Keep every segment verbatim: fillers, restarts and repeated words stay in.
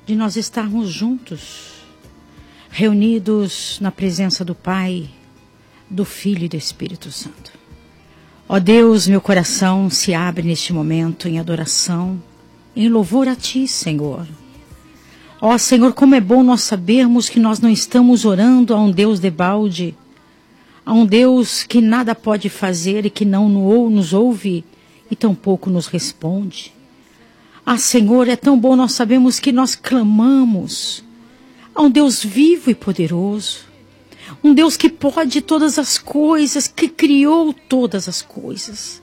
de nós estarmos juntos, reunidos na presença do Pai, do Filho e do Espírito Santo. Ó Deus, meu coração se abre neste momento em adoração, em louvor a Ti, Senhor. Ó Senhor, como é bom nós sabermos que nós não estamos orando a um Deus debalde, a um Deus que nada pode fazer e que não nos ouve e tampouco nos responde. Ah, Senhor, é tão bom nós sabemos que nós clamamos a um Deus vivo e poderoso, um Deus que pode todas as coisas, que criou todas as coisas.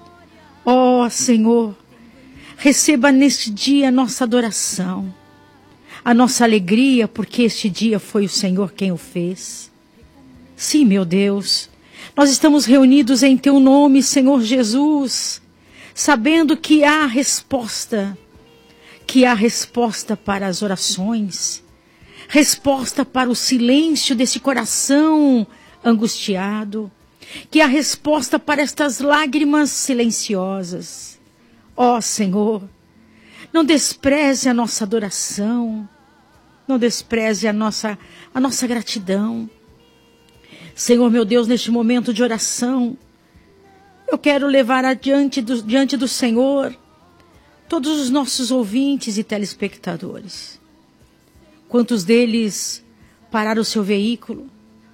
Ó Senhor, receba neste dia a nossa adoração, a nossa alegria, porque este dia foi o Senhor quem o fez. Sim, meu Deus, nós estamos reunidos em Teu nome, Senhor Jesus, sabendo que há resposta, que há resposta para as orações, resposta para o silêncio desse coração angustiado, que há resposta para estas lágrimas silenciosas. Ó Senhor, não despreze a nossa adoração, não despreze a nossa, a nossa gratidão. Senhor, meu Deus, neste momento de oração, eu quero levar adiante do, diante do Senhor todos os nossos ouvintes e telespectadores. Quantos deles pararam o seu veículo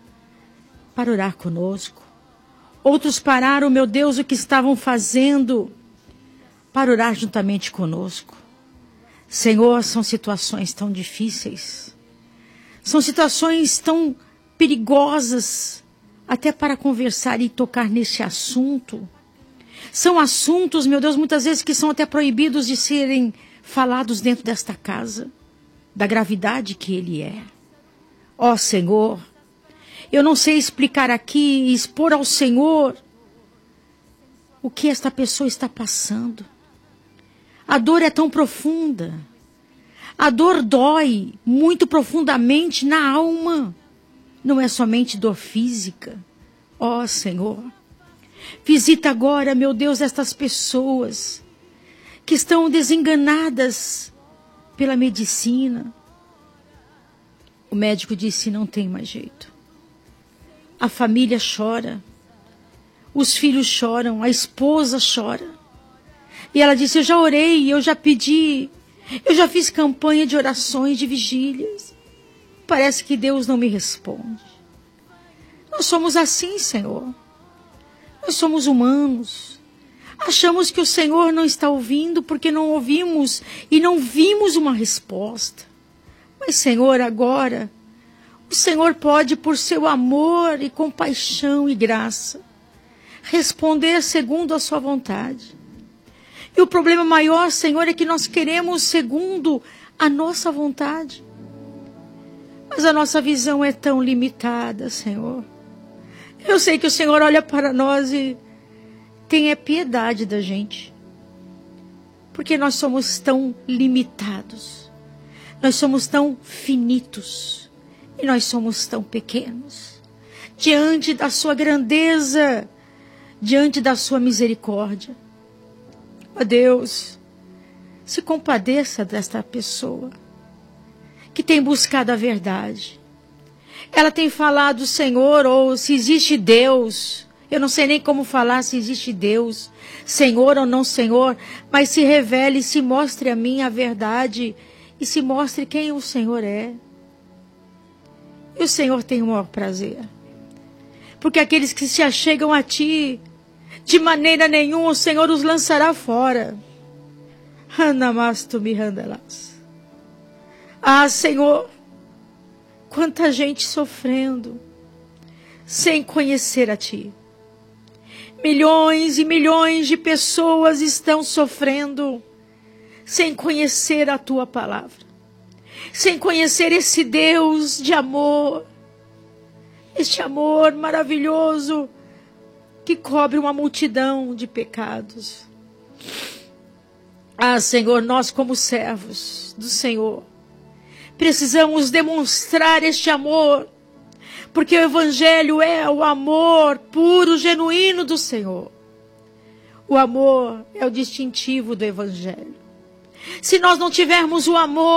para orar conosco? Outros pararam, meu Deus, o que estavam fazendo para orar juntamente conosco. Senhor, são situações tão difíceis, são situações tão perigosas, até para conversar e tocar nesse assunto. São assuntos, meu Deus, muitas vezes que são até proibidos de serem falados dentro desta casa, da gravidade que ele é. Ó Senhor, eu não sei explicar aqui e expor ao Senhor o que esta pessoa está passando. A dor é tão profunda, a dor dói muito profundamente na alma, não é somente dor física. Ó Senhor, visita agora, meu Deus, estas pessoas que estão desenganadas pela medicina. O médico disse: não tem mais jeito. A família chora, os filhos choram, a esposa chora. E ela disse: eu já orei, eu já pedi, eu já fiz campanha de orações, de vigílias. Parece que Deus não me responde. Nós somos assim, Senhor. Nós somos humanos. Achamos que o Senhor não está ouvindo porque não ouvimos e não vimos uma resposta. Mas, Senhor, agora, o Senhor pode, por seu amor e compaixão e graça, responder segundo a sua vontade. E o problema maior, Senhor, é que nós queremos segundo a nossa vontade. Mas a nossa visão é tão limitada, Senhor. Eu sei que o Senhor olha para nós e tem piedade da gente. Porque nós somos tão limitados. Nós somos tão finitos. E nós somos tão pequenos. Diante da sua grandeza, diante da sua misericórdia. Ó Deus, se compadeça desta pessoa que tem buscado a verdade. Ela tem falado, Senhor, ou se existe Deus. Eu não sei nem como falar se existe Deus, Senhor ou não Senhor, mas se revele, se mostre a mim a verdade e se mostre quem o Senhor é. E o Senhor tem o maior prazer. Porque aqueles que se achegam a Ti, de maneira nenhuma o Senhor os lançará fora. Ah, Senhor, quanta gente sofrendo, sem conhecer a Ti. Milhões e milhões de pessoas estão sofrendo, sem conhecer a Tua palavra. Sem conhecer esse Deus de amor. Este amor maravilhoso, que cobre uma multidão de pecados. Ah, Senhor, nós como servos do Senhor, precisamos demonstrar este amor, porque o Evangelho é o amor puro, genuíno do Senhor. O amor é o distintivo do Evangelho. Se nós não tivermos o amor,